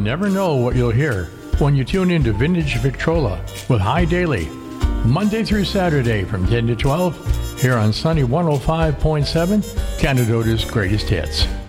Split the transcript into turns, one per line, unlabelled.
never know what you'll hear when you tune into Vintage Victrola with High Daily, Monday through Saturday from 10 to 12, here on Sunny 105.7, Canadota's greatest hits.